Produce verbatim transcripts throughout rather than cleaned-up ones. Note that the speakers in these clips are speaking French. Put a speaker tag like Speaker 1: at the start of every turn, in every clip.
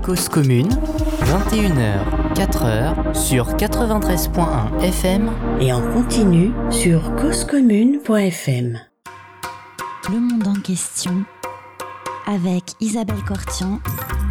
Speaker 1: Cause commune, vingt et une heures, quatre heures, sur quatre-vingt-treize point un F M
Speaker 2: et en continu sur cause commune point f m.
Speaker 3: Le monde en question, avec Isabelle Cortian.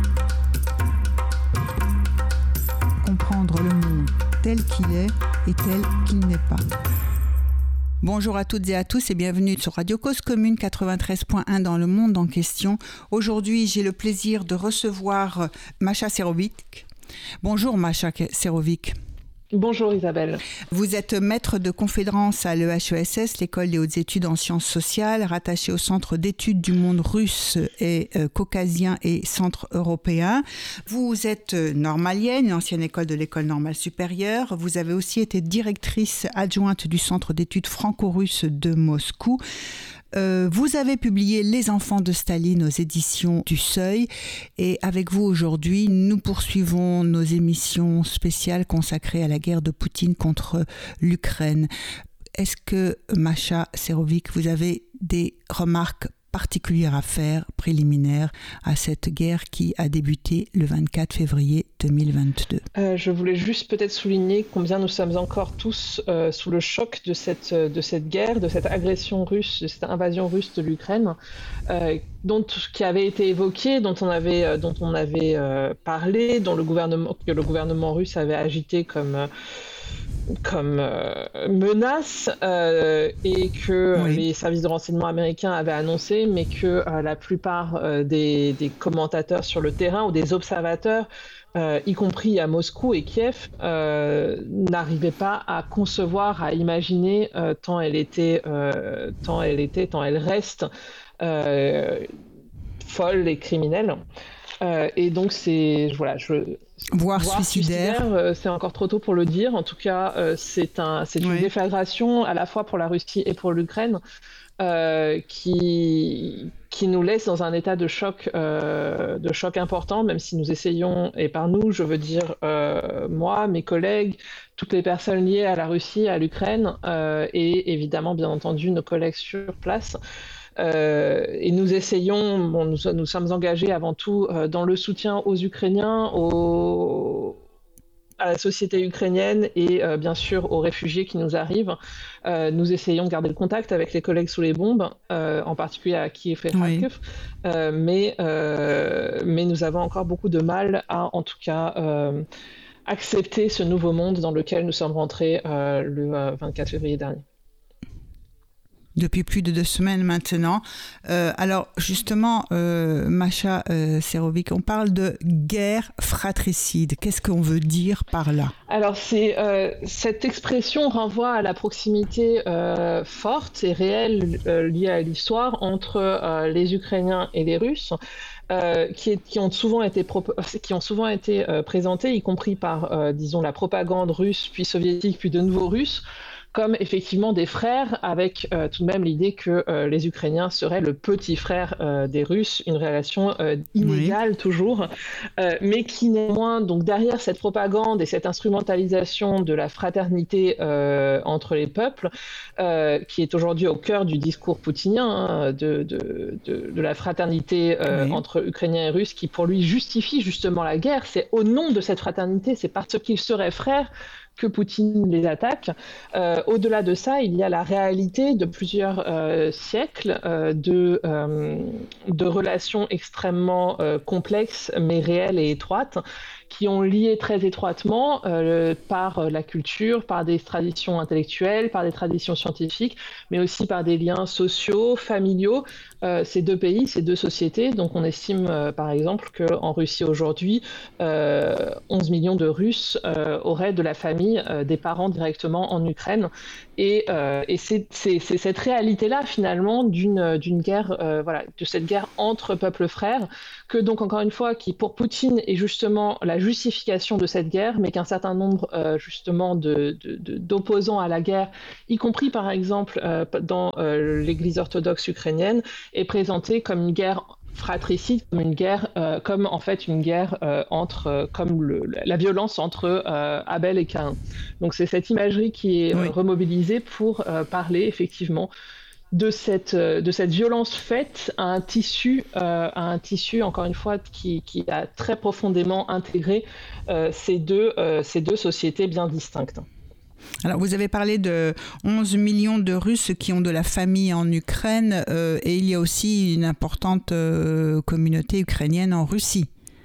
Speaker 4: Comprendre le monde tel qu'il est et tel qu'il n'est pas. Bonjour à toutes et à tous et bienvenue sur Radio Cause Commune quatre-vingt-treize point un dans le monde en question. Aujourd'hui, j'ai le plaisir de recevoir Macha Serovic. Bonjour Macha Serovic.
Speaker 5: Bonjour Isabelle.
Speaker 4: Vous êtes maître de conférence à l'E H E S S, l'École des hautes études en sciences sociales, rattachée au Centre d'études du monde russe et euh, caucasien et centre européen. Vous êtes normalienne, ancienne école de l'École normale supérieure. Vous avez aussi été directrice adjointe du Centre d'études franco-russes de Moscou. Euh, vous avez publié Les enfants de Staline aux éditions du Seuil et avec vous aujourd'hui, nous poursuivons nos émissions spéciales consacrées à la guerre de Poutine contre l'Ukraine. Est-ce que, Macha Serovic, vous avez des remarques particulières à faire, préliminaires, à cette guerre qui a débuté le vingt-quatre février deux mille vingt-deux.
Speaker 5: Euh, je voulais juste peut-être souligner combien nous sommes encore tous euh, sous le choc de cette, de cette guerre, de cette agression russe, de cette invasion russe de l'Ukraine, euh, dont, qui avait été évoquée, dont on avait, euh, dont on avait euh, parlé, dont le gouvernement, que le gouvernement russe avait agité comme... Euh, comme euh, menace euh, et que oui. les services de renseignement américains avaient annoncé, mais que euh, la plupart euh, des, des commentateurs sur le terrain ou des observateurs, euh, y compris à Moscou et Kiev, euh, n'arrivaient pas à concevoir, à imaginer euh, tant elle était, euh, tant elle était, tant elle reste euh, folle et criminelle. Euh, et donc c'est voilà, je
Speaker 4: voire, voire suicidaire,
Speaker 5: suicidaire euh, c'est encore trop tôt pour le dire. En tout cas, euh, c'est un, c'est une oui. déflagration à la fois pour la Russie et pour l'Ukraine euh, qui qui nous laisse dans un état de choc, euh, de choc important, même si nous essayons, et par nous, je veux dire euh, moi, mes collègues, toutes les personnes liées à la Russie, à l'Ukraine, euh, et évidemment, bien entendu, nos collègues sur place. Euh, et nous essayons, bon, nous, nous sommes engagés avant tout euh, dans le soutien aux Ukrainiens, aux, à la société ukrainienne et euh, bien sûr aux réfugiés qui nous arrivent. Euh, nous essayons de garder le contact avec les collègues sous les bombes, euh, en particulier à Kiev et Kharkiv, oui. euh, mais, euh, mais nous avons encore beaucoup de mal à, en tout cas, euh, accepter ce nouveau monde dans lequel nous sommes rentrés euh, le euh, vingt-quatre février dernier.
Speaker 4: Depuis plus de deux semaines maintenant. Euh, alors justement, euh, Macha euh, Serovic, on parle de guerre fratricide. Qu'est-ce qu'on veut dire par là ?
Speaker 5: Alors c'est, euh, cette expression renvoie à la proximité euh, forte et réelle euh, liée à l'histoire entre euh, les Ukrainiens et les Russes. Euh, qui, est, qui ont souvent été, pro- qui ont souvent été euh, présentés, y compris par, euh, disons, la propagande russe, puis soviétique, puis de nouveau russe, comme effectivement des frères, avec euh, tout de même l'idée que euh, les Ukrainiens seraient le petit frère euh, des Russes, une relation euh, inégale oui. toujours, euh, mais qui néanmoins, donc derrière cette propagande et cette instrumentalisation de la fraternité euh, entre les peuples, euh, qui est aujourd'hui au cœur du discours poutinien, hein, de, de, de, de la fraternité euh, oui. entre Ukrainiens et Russes, qui pour lui justifie justement la guerre, c'est au nom de cette fraternité, c'est parce qu'ils seraient frères que Poutine les attaque. Euh, au-delà de ça, il y a la réalité de plusieurs euh, siècles euh, de, euh, de relations extrêmement euh, complexes, mais réelles et étroites, qui ont lié très étroitement euh, par la culture, par des traditions intellectuelles, par des traditions scientifiques, mais aussi par des liens sociaux, familiaux, euh, ces deux pays, ces deux sociétés. Donc on estime euh, par exemple qu'en Russie aujourd'hui, euh, onze millions de Russes euh, auraient de la famille, euh, des parents directement en Ukraine. Et, euh, et c'est, c'est, c'est cette réalité-là finalement d'une, d'une guerre, euh, voilà, de cette guerre entre peuples frères, que donc encore une fois, qui pour Poutine est justement la justification de cette guerre, mais qu'un certain nombre euh, justement de, de, de, d'opposants à la guerre, y compris par exemple euh, dans euh, l'Église orthodoxe ukrainienne, est présenté comme une guerre fratricide, comme une guerre, euh, comme en fait une guerre euh, entre, euh, comme le, la violence entre euh, Abel et Caïn. Donc c'est cette imagerie qui est oui. euh, remobilisée pour euh, parler effectivement de cette, de cette violence faite à un tissu, euh, à un tissu encore une fois, qui, qui a très profondément intégré euh, ces, deux, euh, ces deux sociétés bien distinctes.
Speaker 4: Alors, vous avez parlé de onze millions de Russes qui ont de la famille en Ukraine euh, et il y a aussi une importante euh, communauté ukrainienne en Russie.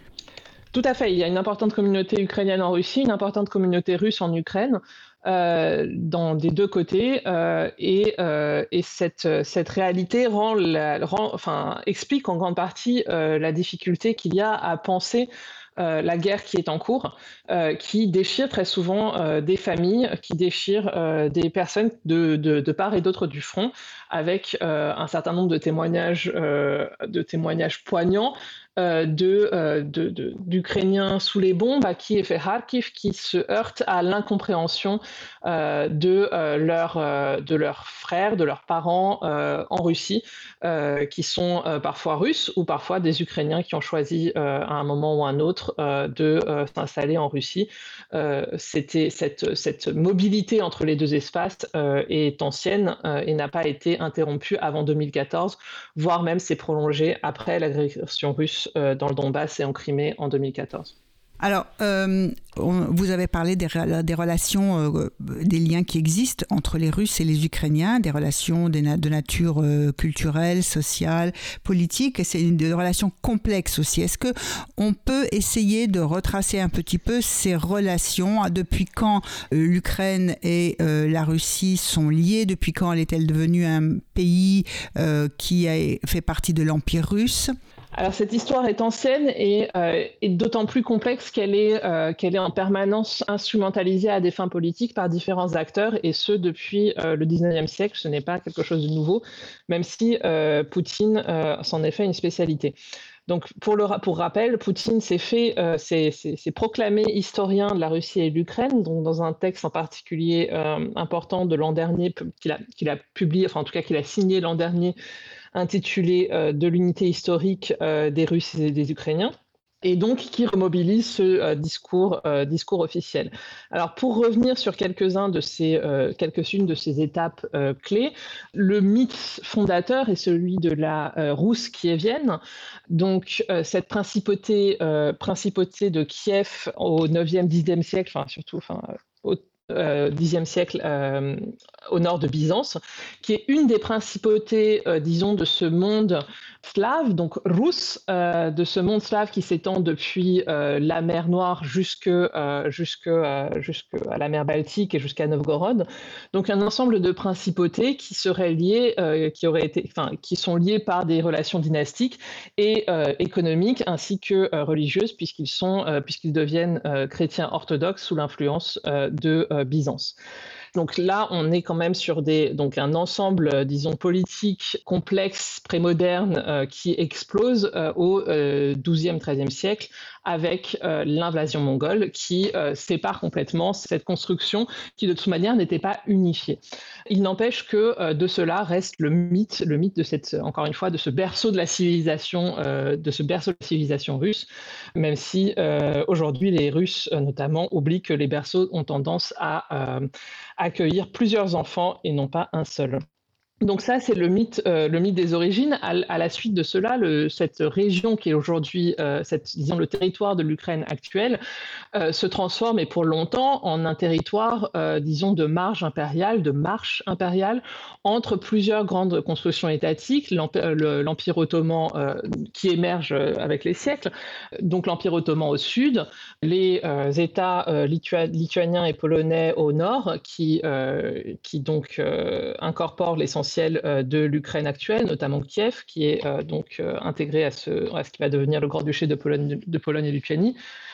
Speaker 5: Tout à fait, il y a une importante communauté ukrainienne en Russie, une importante communauté russe en Ukraine. Euh, dans des deux côtés euh, et, euh, et cette, cette réalité rend la, rend, enfin, explique en grande partie euh, la difficulté qu'il y a à penser euh, la guerre qui est en cours, euh, qui déchire très souvent euh, des familles, qui déchire euh, des personnes de, de, de part et d'autre du front, avec euh, un certain nombre de témoignages, euh, de témoignages poignants Euh, de, euh, de, de, d'Ukrainiens sous les bombes à Kiev et Kharkiv qui se heurtent à l'incompréhension euh, de, euh, leur, euh, de leurs frères, de leurs parents euh, en Russie, euh, qui sont euh, parfois russes ou parfois des Ukrainiens qui ont choisi euh, à un moment ou à un autre euh, de euh, s'installer en Russie. Euh, c'était cette, cette mobilité entre les deux espaces euh, est ancienne euh, et n'a pas été interrompue avant deux mille quatorze, voire même s'est prolongée après l'agression russe dans le Donbass et en Crimée en deux mille quatorze.
Speaker 4: Alors, euh, on, vous avez parlé des, des relations, euh, des liens qui existent entre les Russes et les Ukrainiens, des relations des na- de nature euh, culturelle, sociale, politique, et c'est une des relations complexes aussi. Est-ce qu'on peut essayer de retracer un petit peu ces relations, depuis quand euh, l'Ukraine et euh, la Russie sont liées, depuis quand est-elle devenue un pays euh, qui a fait partie de l'Empire russe ?
Speaker 5: Alors cette histoire est ancienne et, euh, et d'autant plus complexe qu'elle est, euh, qu'elle est en permanence instrumentalisée à des fins politiques par différents acteurs, et ce depuis euh, le dix-neuvième siècle. Ce n'est pas quelque chose de nouveau, même si euh, Poutine euh, s'en est fait une spécialité. Donc pour, le, pour rappel, Poutine s'est, fait, euh, s'est, s'est, s'est proclamé historien de la Russie et de l'Ukraine, donc dans un texte en particulier euh, important de l'an dernier, qu'il a, qu'il a publié, enfin en tout cas qu'il a signé l'an dernier, intitulé euh, de l'unité historique euh, des Russes et des Ukrainiens, et donc qui remobilise ce euh, discours, euh, discours officiel. Alors pour revenir sur quelques-uns de ces, euh, quelques-unes de ces étapes euh, clés, le mythe fondateur est celui de la euh, Rousse kievienne, donc euh, cette principauté, euh, principauté de Kiev au neuvième, dixième siècle, enfin surtout enfin, au Euh, dixième siècle euh, au nord de Byzance, qui est une des principautés, euh, disons, de ce monde slave, donc russe, euh, de ce monde slave qui s'étend depuis euh, la mer Noire jusque, euh, jusque, euh, jusque à la mer Baltique et jusqu'à Novgorod. Donc un ensemble de principautés qui seraient liées, euh, qui auraient été, enfin, qui sont liées par des relations dynastiques et euh, économiques ainsi que euh, religieuses, puisqu'ils sont, euh, puisqu'ils deviennent euh, chrétiens orthodoxes sous l'influence euh, de euh, Byzance. Donc là, on est quand même sur des, donc un ensemble, euh, disons, politique complexe, prémoderne, euh, qui explose euh, au euh, douzième, treizième siècle avec euh, l'invasion mongole qui euh, sépare complètement cette construction qui, de toute manière, n'était pas unifiée. Il n'empêche que euh, de cela reste le mythe, le mythe de cette, encore une fois, de ce berceau de la civilisation, euh, de ce berceau de la civilisation russe, même si euh, aujourd'hui les Russes, euh, notamment, oublient que les berceaux ont tendance à euh, accueillir plusieurs enfants et non pas un seul. Donc ça, c'est le mythe, euh, le mythe des origines. À, à la suite de cela, le, cette région qui est aujourd'hui, euh, cette, disons, le territoire de l'Ukraine actuelle, euh, se transforme, et pour longtemps, en un territoire, euh, disons, de marge impériale, de marche impériale, entre plusieurs grandes constructions étatiques, l'Empire, le, l'Empire ottoman euh, qui émerge avec les siècles, donc l'Empire ottoman au sud, les euh, États euh, litua- lituaniens et polonais au nord, qui, euh, qui donc euh, incorporent l'essentiel de l'Ukraine actuelle, notamment Kiev, qui est euh, donc euh, intégré à ce, à ce qui va devenir le Grand-Duché de Pologne, de Pologne et Lituanie.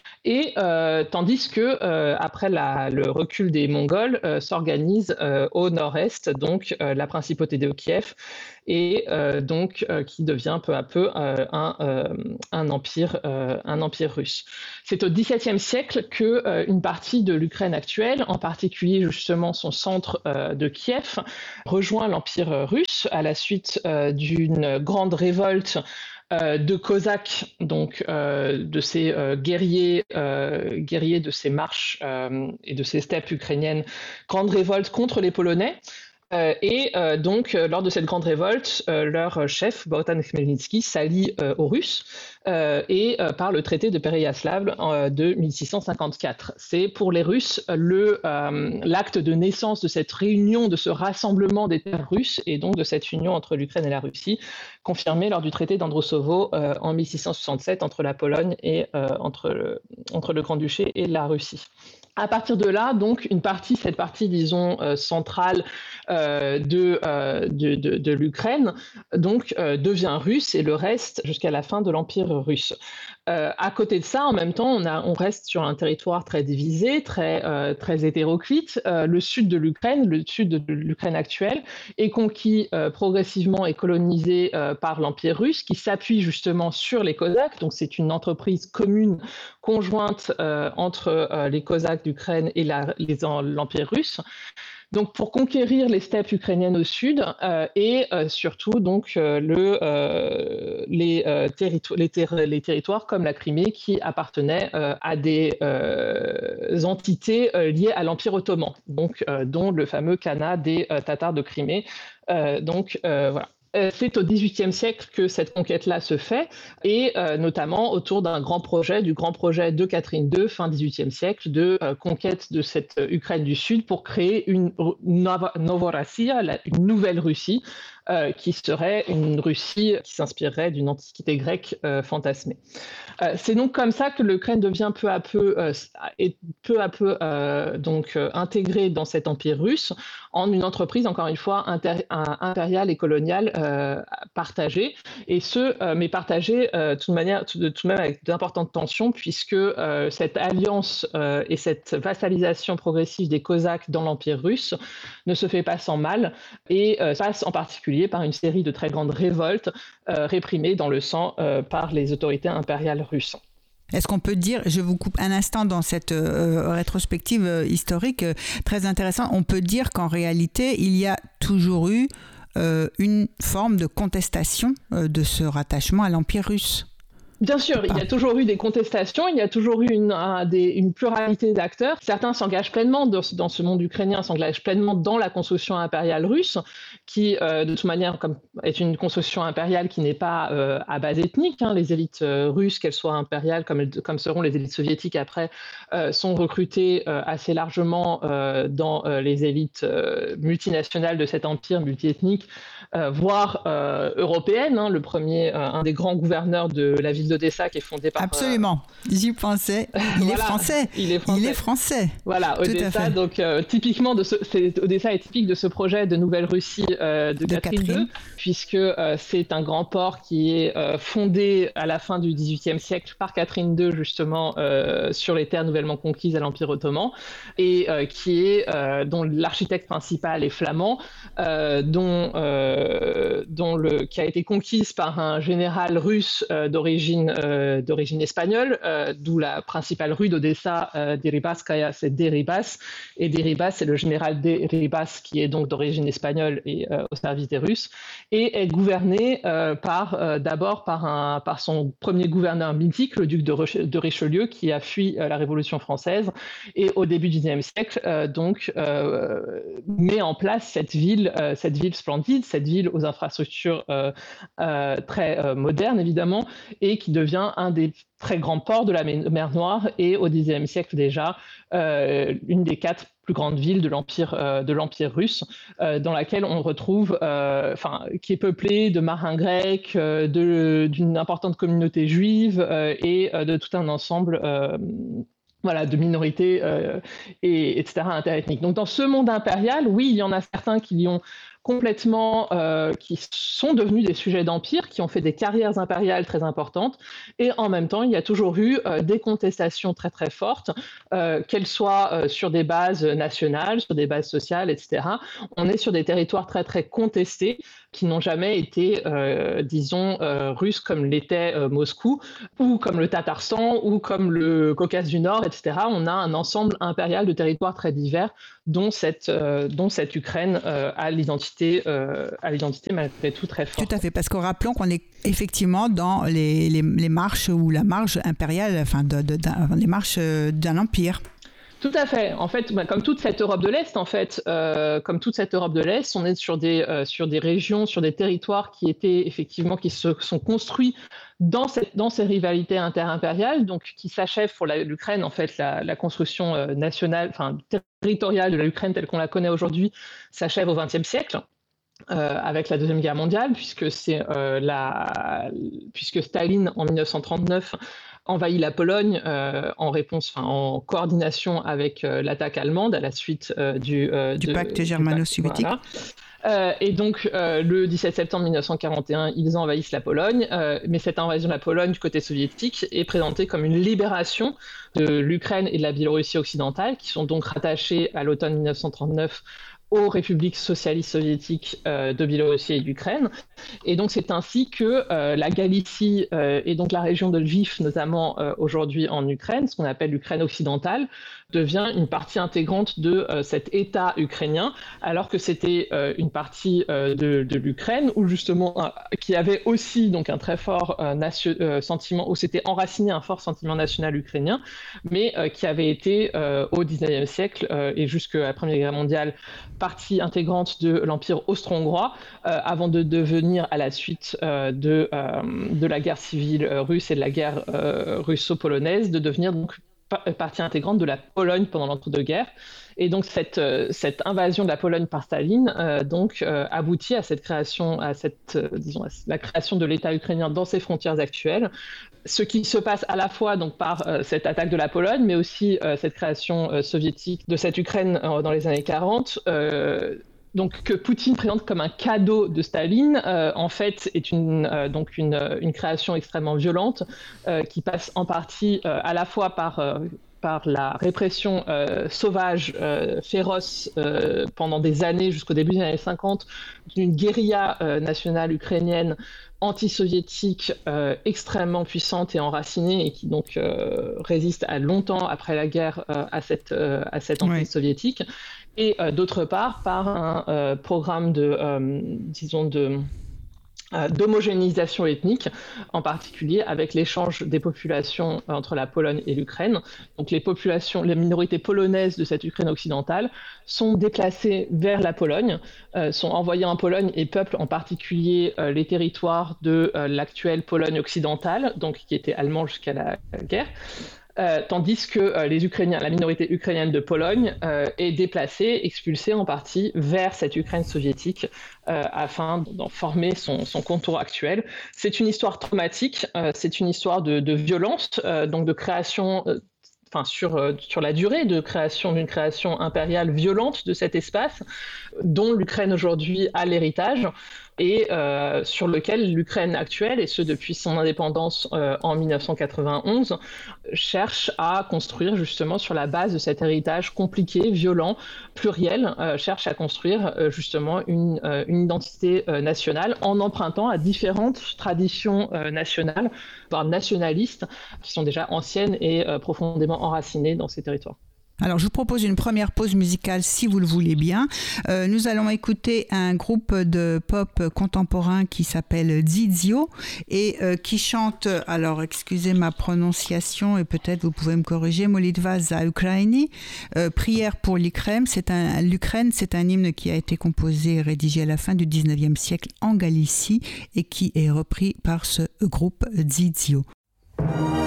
Speaker 5: Et euh, tandis que euh, après la, le recul des Mongols, euh, s'organise euh, au nord-est donc euh, la principauté de Kiev, et euh, donc euh, qui devient peu à peu euh, un, euh, un empire, euh, un empire russe. C'est au dix-septième siècle que euh, une partie de l'Ukraine actuelle, en particulier justement son centre euh, de Kiev, rejoint l'empire russe à la suite euh, d'une grande révolte Euh, de Cosaques, donc euh, de ces euh, guerriers, euh, guerriers de ces marches euh, et de ces steppes ukrainiennes, grande révolte contre les Polonais. Euh, et euh, donc, euh, lors de cette grande révolte, euh, leur chef, Bohdan Khmelnytsky, s'allie euh, aux Russes euh, et euh, par le traité de Péréyaslav euh, de mille six cent cinquante-quatre. C'est pour les Russes le, euh, l'acte de naissance de cette réunion, de ce rassemblement des terres russes et donc de cette union entre l'Ukraine et la Russie, confirmée lors du traité d'Androsovo euh, en mille six cent soixante-sept entre la Pologne et euh, entre, le, entre le Grand-Duché et la Russie. À partir de là, donc, une partie, cette partie, disons, euh, centrale euh, de, euh, de, de, de l'Ukraine, donc, euh, devient russe et le reste jusqu'à la fin de l'Empire russe. Euh, à côté de ça, en même temps, on, a, on reste sur un territoire très divisé, très, euh, très hétéroclite. Euh, le sud de l'Ukraine, le sud de l'Ukraine actuelle, est conquis euh, progressivement et colonisé euh, par l'Empire russe, qui s'appuie justement sur les Cosaques. Donc, c'est une entreprise commune, conjointe euh, entre euh, les Cosaques d'Ukraine et la, les, l'Empire russe. Donc, pour conquérir les steppes ukrainiennes au sud euh, et euh, surtout donc euh, le, euh, les, euh, territo- les, ter- les territoires comme la Crimée qui appartenaient euh, à des euh, entités euh, liées à l'Empire ottoman, donc euh, dont le fameux Khanat des euh, Tatars de Crimée. Euh, donc euh, voilà. C'est au dix-huitième siècle que cette conquête-là se fait, et euh, notamment autour d'un grand projet, du grand projet de Catherine deux, fin dix-huitième siècle, de euh, conquête de cette Ukraine du Sud pour créer une Novorossiya, une nouvelle Russie, euh, qui serait une Russie qui s'inspirerait d'une antiquité grecque euh, fantasmée. Euh, c'est donc comme ça que l'Ukraine devient peu à peu, euh, et peu à peu euh, donc, euh, intégrée dans cet empire russe en une entreprise, encore une fois, inter- impériale et coloniale euh, partagée, et ce, euh, mais partagée euh, de, toute manière, de toute même avec d'importantes tensions, puisque euh, cette alliance euh, et cette vassalisation progressive des Cosaques dans l'empire russe ne se fait pas sans mal, et euh, passe en particulier par une série de très grandes révoltes euh, réprimées dans le sang euh, par les autorités impériales russes.
Speaker 4: Est-ce qu'on peut dire, je vous coupe un instant dans cette euh, rétrospective euh, historique euh, très intéressante, on peut dire qu'en réalité, il y a toujours eu euh, une forme de contestation euh, de ce rattachement à l'Empire russe.
Speaker 5: Bien sûr, il y a toujours eu des contestations, il y a toujours eu une, un, des, une pluralité d'acteurs. Certains s'engagent pleinement dans, dans ce monde ukrainien, s'engagent pleinement dans la construction impériale russe, qui, euh, de toute manière, comme, est une construction impériale qui n'est pas euh, à base ethnique. Hein. Les élites euh, russes, qu'elles soient impériales, comme, comme seront les élites soviétiques après, euh, sont recrutées euh, assez largement euh, dans euh, les élites euh, multinationales de cet empire multiethnique, euh, voire euh, européenne. Hein. Le premier, euh, un des grands gouverneurs de la ville de Odessa qui est fondé par...
Speaker 4: Absolument, euh... j'y pensais. Il, voilà, est français.
Speaker 5: il est français.
Speaker 4: Il est français.
Speaker 5: Voilà, Odessa, donc euh, typiquement, de ce, c'est, Odessa est typique de ce projet de Nouvelle Russie euh, de, de Catherine, Catherine deux, puisque euh, c'est un grand port qui est euh, fondé à la fin du dix-huitième siècle par Catherine deux, justement, euh, sur les terres nouvellement conquises à l'Empire ottoman, et euh, qui est, euh, dont l'architecte principal est flamand, euh, dont, euh, dont le, qui a été conquise par un général russe euh, d'origine Euh, d'origine espagnole, euh, d'où la principale rue d'Odessa, euh, Deribaskaya, c'est Deribas, et Deribas, c'est le général Deribas qui est donc d'origine espagnole et euh, au service des Russes, et est gouverné euh, par, euh, d'abord par, un, par son premier gouverneur mythique, le duc de, Re- de Richelieu, qui a fui euh, la Révolution française, et au début du dix-neuvième siècle, euh, donc, euh, met en place cette ville, euh, cette ville splendide, cette ville aux infrastructures euh, euh, très euh, modernes, évidemment, et qui devient un des très grands ports de la mer Noire et au dixième siècle déjà, euh, une des quatre plus grandes villes de l'Empire, euh, de l'Empire russe, euh, dans laquelle on retrouve, euh, enfin, qui est peuplée de marins grecs, euh, de, d'une importante communauté juive euh, et euh, de tout un ensemble euh, voilà, de minorités, euh, et, et cetera, interethniques. Donc dans ce monde impérial, oui, il y en a certains qui y ont complètement, euh, qui sont devenus des sujets d'empire, qui ont fait des carrières impériales très importantes, et en même temps, il y a toujours eu euh, des contestations très très fortes, euh, qu'elles soient euh, sur des bases nationales, sur des bases sociales, et cetera. On est sur des territoires très très contestés, qui n'ont jamais été, euh, disons, euh, russes comme l'était euh, Moscou, ou comme le Tatarstan, ou comme le Caucase du Nord, et cetera. On a un ensemble impérial de territoires très divers, dont cette, euh, dont cette Ukraine euh, a l'identité, euh, a l'identité malgré tout très forte.
Speaker 4: Tout à fait, parce que rappelons qu'on est effectivement dans les, les, les marches ou la marge impériale, enfin, de, de, de, les marches d'un empire.
Speaker 5: Tout à fait. En fait, bah, comme toute cette Europe de l'Est, en fait, euh, comme toute cette Europe de l'Est, on est sur des euh, sur des régions, sur des territoires qui étaient effectivement qui se sont construits dans cette dans ces rivalités interimpériales, donc qui s'achèvent pour la, l'Ukraine. En fait, la, la construction euh, nationale, enfin territoriale de l'Ukraine telle qu'on la connaît aujourd'hui, s'achève au vingtième siècle. Euh, avec la Deuxième Guerre mondiale, puisque c'est euh, la puisque Staline en dix-neuf cent trente-neuf envahit la Pologne euh, en réponse, enfin en coordination avec euh, l'attaque allemande à la suite euh, du, euh,
Speaker 4: du
Speaker 5: de,
Speaker 4: pacte germano-soviétique.
Speaker 5: Voilà. Euh, et donc, euh, le dix-sept septembre mille neuf cent quarante et un, ils envahissent la Pologne, euh, mais cette invasion de la Pologne du côté soviétique est présentée comme une libération de l'Ukraine et de la Biélorussie occidentale, qui sont donc rattachées à l'automne mille neuf cent trente-neuf aux républiques socialistes soviétiques euh, de Biélorussie et d'Ukraine. Et donc c'est ainsi que euh, la Galicie euh, et donc la région de Lviv, notamment euh, aujourd'hui en Ukraine, ce qu'on appelle l'Ukraine occidentale, devient une partie intégrante de euh, cet État ukrainien, alors que c'était euh, une partie euh, de, de l'Ukraine où justement euh, qui avait aussi donc un très fort euh, nation, euh, sentiment, où s'était enraciné un fort sentiment national ukrainien, mais euh, qui avait été euh, au dix-neuvième siècle euh, et jusqu'à la Première Guerre mondiale partie intégrante de l'Empire austro-hongrois, euh, avant de devenir à la suite euh, de, euh, de la guerre civile russe et de la guerre euh, russo-polonaise, de devenir donc partie intégrante de la Pologne pendant l'entre-deux-guerres. Et donc cette, euh, cette invasion de la Pologne par Staline euh, donc, euh, aboutit à cette création, à cette, euh, disons, à la création de l'État ukrainien dans ses frontières actuelles. Ce qui se passe à la fois donc, par euh, cette attaque de la Pologne, mais aussi euh, cette création euh, soviétique de cette Ukraine euh, dans les années quarante, euh, donc, que Poutine présente comme un cadeau de Staline, euh, en fait, est une, euh, donc une, une création extrêmement violente euh, qui passe en partie euh, à la fois par... Euh, par la répression euh, sauvage, euh, féroce, euh, pendant des années, jusqu'au début des années cinquante, d'une guérilla euh, nationale ukrainienne anti-soviétique euh, extrêmement puissante et enracinée, et qui donc euh, résiste à longtemps après la guerre euh, à cette, euh, à cette emprise soviétique. Et euh, d'autre part, par un euh, programme de, euh, disons, de... d'homogénéisation ethnique, en particulier avec l'échange des populations entre la Pologne et l'Ukraine. Donc les populations, les minorités polonaises de cette Ukraine occidentale sont déplacées vers la Pologne, euh, sont envoyées en Pologne et peuplent en particulier euh, les territoires de euh, l'actuelle Pologne occidentale, donc qui était allemand jusqu'à la guerre. Euh, tandis que euh, les Ukrainiens, la minorité ukrainienne de Pologne euh, est déplacée, expulsée en partie vers cette Ukraine soviétique euh, afin d'en former son, son contour actuel. C'est une histoire traumatique, euh, c'est une histoire de, de violence, euh, donc de création, euh, enfin sur, euh, sur la durée de création d'une création impériale violente de cet espace, dont l'Ukraine aujourd'hui a l'héritage, et euh, sur lequel l'Ukraine actuelle, et ce depuis son indépendance euh, en dix-neuf cent quatre-vingt-onze, cherche à construire justement sur la base de cet héritage compliqué, violent, pluriel, euh, cherche à construire euh, justement une, euh, une identité euh, nationale en empruntant à différentes traditions euh, nationales, voire nationalistes, qui sont déjà anciennes et euh, profondément enracinées dans ces territoires.
Speaker 4: Alors, je vous propose une première pause musicale, si vous le voulez bien. Euh, nous allons écouter un groupe de pop contemporain qui s'appelle Zizio et euh, qui chante, alors excusez ma prononciation et peut-être vous pouvez me corriger, Molitva za Ukraini, euh, prière pour l'Ukraine. C'est un, l'Ukraine, c'est un hymne qui a été composé et rédigé à la fin du dix-neuvième siècle en Galicie et qui est repris par ce groupe Zizio.